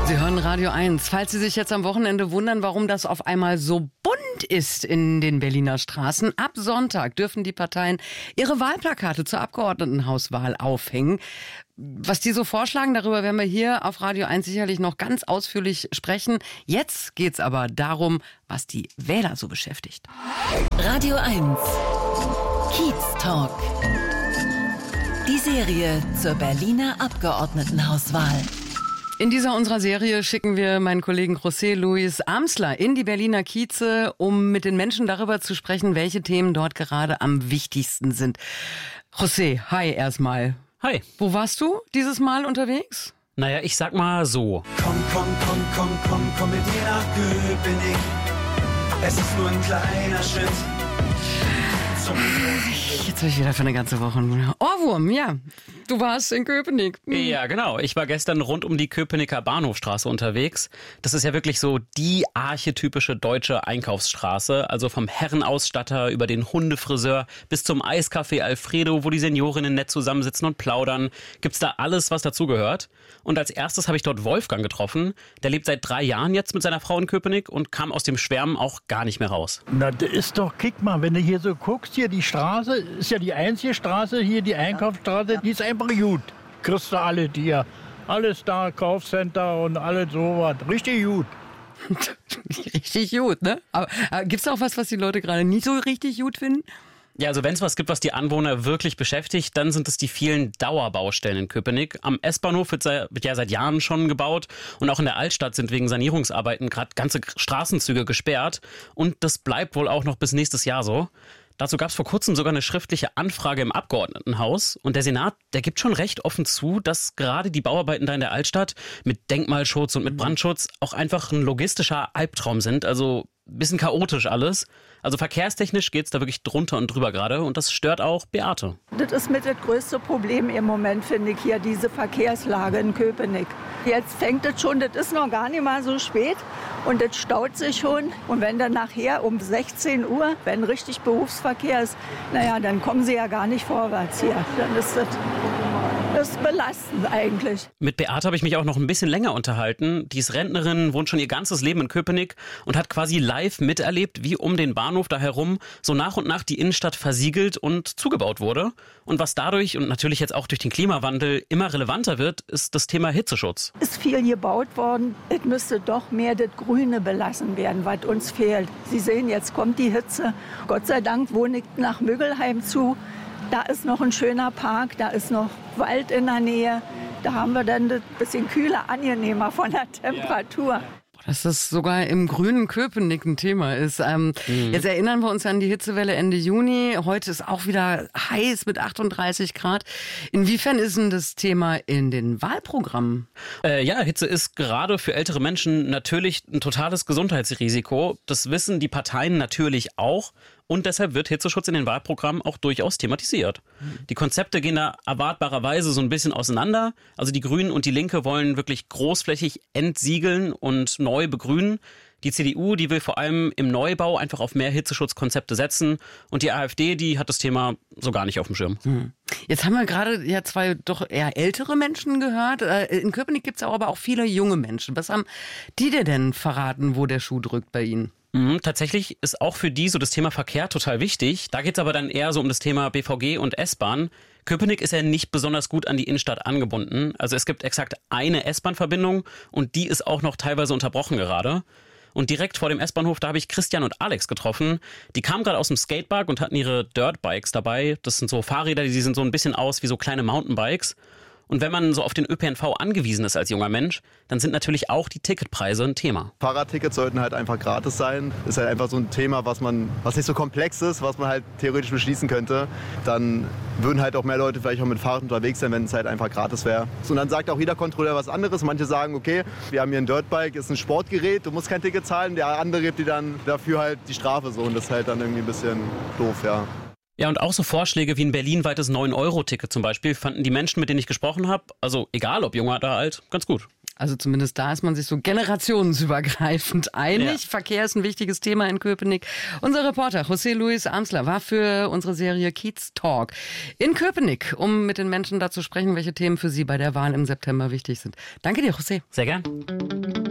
Sie hören Radio 1. Falls Sie sich jetzt am Wochenende wundern, warum das auf einmal so bunt ist in den Berliner Straßen, ab Sonntag dürfen die Parteien ihre Wahlplakate zur Abgeordnetenhauswahl aufhängen. Was die so vorschlagen, darüber werden wir hier auf Radio 1 sicherlich noch ganz ausführlich sprechen. Jetzt geht's aber darum, was die Wähler so beschäftigt. Radio 1 Kiez Talk. Die Serie zur Berliner Abgeordnetenhauswahl. In dieser unserer Serie schicken wir meinen Kollegen José Luis Amsler in die Berliner Kieze, um mit den Menschen darüber zu sprechen, welche Themen dort gerade am wichtigsten sind. José, hi erstmal. Hi. Wo warst du dieses Mal unterwegs? Naja, ich sag mal so. Komm mit mir nach Köpenick. Es ist nur ein kleiner Schritt. Jetzt habe ich wieder für eine ganze Woche einen Ohrwurm, ja. Du warst in Köpenick. Ja, genau. Ich war gestern rund um die Köpenicker Bahnhofstraße unterwegs. Das ist ja wirklich so die archetypische deutsche Einkaufsstraße. Also vom Herrenausstatter über den Hundefriseur bis zum Eiscafé Alfredo, wo die Seniorinnen nett zusammensitzen und plaudern. Gibt's da alles, was dazugehört. Und als erstes habe ich dort Wolfgang getroffen. Der lebt seit 3 Jahren jetzt mit seiner Frau in Köpenick und kam aus dem Schwärmen auch gar nicht mehr raus. Na, das ist doch, kick mal, wenn du hier so guckst, hier die Straße, ist ja die einzige Straße, hier die Einkaufsstraße, die ist einfach gut. Kriegst du alle dir. Alles da, Kaufcenter und alles sowas. Richtig gut. Richtig gut, ne? Aber gibt's da auch was die Leute gerade nicht so richtig gut finden? Ja, also wenn es was gibt, was die Anwohner wirklich beschäftigt, dann sind es die vielen Dauerbaustellen in Köpenick. Am S-Bahnhof wird ja seit Jahren schon gebaut und auch in der Altstadt sind wegen Sanierungsarbeiten gerade ganze Straßenzüge gesperrt und das bleibt wohl auch noch bis nächstes Jahr so. Dazu gab es vor kurzem sogar eine schriftliche Anfrage im Abgeordnetenhaus und der Senat, der gibt schon recht offen zu, dass gerade die Bauarbeiten da in der Altstadt mit Denkmalschutz und mit Brandschutz auch einfach ein logistischer Albtraum sind, also ein bisschen chaotisch alles. Also verkehrstechnisch geht's da wirklich drunter und drüber gerade und das stört auch Beate. Das ist mit das größte Problem im Moment, finde ich, hier diese Verkehrslage in Köpenick. Jetzt fängt es schon, das ist noch gar nicht mal so spät und das staut sich schon. Und wenn dann nachher um 16 Uhr, wenn richtig Berufsverkehr ist, naja, dann kommen sie ja gar nicht vorwärts hier. Dann ist das belastend eigentlich. Mit Beate habe ich mich auch noch ein bisschen länger unterhalten. Die ist Rentnerin, wohnt schon ihr ganzes Leben in Köpenick und hat quasi live miterlebt, wie um den Bahnhof da herum so nach und nach die Innenstadt versiegelt und zugebaut wurde. Und was dadurch und natürlich jetzt auch durch den Klimawandel immer relevanter wird, ist das Thema Hitzeschutz. Ist viel gebaut worden. Es müsste doch mehr das Grüne belassen werden, was uns fehlt. Sie sehen, jetzt kommt die Hitze. Gott sei Dank wohne ich nach Müggelheim zu. Da ist noch ein schöner Park, da ist noch Wald in der Nähe. Da haben wir dann das bisschen kühler, angenehmer von der Temperatur. Ja. Dass das sogar im grünen Köpenick ein Thema ist. Jetzt erinnern wir uns an die Hitzewelle Ende Juni. Heute ist auch wieder heiß mit 38 Grad. Inwiefern ist denn das Thema in den Wahlprogrammen? Ja, Hitze ist gerade für ältere Menschen natürlich ein totales Gesundheitsrisiko. Das wissen die Parteien natürlich auch. Und deshalb wird Hitzeschutz in den Wahlprogrammen auch durchaus thematisiert. Die Konzepte gehen da erwartbarerweise so ein bisschen auseinander. Also die Grünen und die Linke wollen wirklich großflächig entsiegeln und neu begrünen. Die CDU, die will vor allem im Neubau einfach auf mehr Hitzeschutzkonzepte setzen. Und die AfD, die hat das Thema so gar nicht auf dem Schirm. Jetzt haben wir gerade ja 2 doch eher ältere Menschen gehört. In Köpenick gibt es aber auch viele junge Menschen. Was haben die dir denn verraten, wo der Schuh drückt bei ihnen? Tatsächlich ist auch für die so das Thema Verkehr total wichtig. Da geht es aber dann eher so um das Thema BVG und S-Bahn. Köpenick ist ja nicht besonders gut an die Innenstadt angebunden. Also es gibt exakt eine S-Bahn-Verbindung und die ist auch noch teilweise unterbrochen gerade. Und direkt vor dem S-Bahnhof, da habe ich Christian und Alex getroffen. Die kamen gerade aus dem Skatepark und hatten ihre Dirtbikes dabei. Das sind so Fahrräder, die sehen so ein bisschen aus wie so kleine Mountainbikes. Und wenn man so auf den ÖPNV angewiesen ist als junger Mensch, dann sind natürlich auch die Ticketpreise ein Thema. Fahrradtickets sollten halt einfach gratis sein. Ist halt einfach so ein Thema, was nicht so komplex ist, was man halt theoretisch beschließen könnte. Dann würden halt auch mehr Leute vielleicht auch mit Fahrrad unterwegs sein, wenn es halt einfach gratis wäre. Und dann sagt auch jeder Kontrolleur was anderes. Manche sagen, okay, wir haben hier ein Dirtbike, ist ein Sportgerät, du musst kein Ticket zahlen. Der andere gibt dir dann dafür halt die Strafe so. Und das ist halt dann irgendwie ein bisschen doof, ja. Ja, und auch so Vorschläge wie ein berlinweites 9-Euro-Ticket zum Beispiel fanden die Menschen, mit denen ich gesprochen habe, also egal ob jung oder alt, ganz gut. Also zumindest da ist man sich so generationsübergreifend einig. Ja. Verkehr ist ein wichtiges Thema in Köpenick. Unser Reporter José Luis Amsler war für unsere Serie Kiez Talk in Köpenick, um mit den Menschen da zu sprechen, welche Themen für sie bei der Wahl im September wichtig sind. Danke dir, José. Sehr gern.